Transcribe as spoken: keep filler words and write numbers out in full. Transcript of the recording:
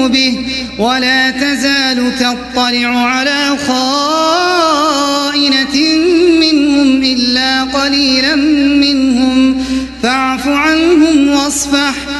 به ولا تزال تطلع على خائنة منهم إلا قليلا منهم فاعف عنهم واصفح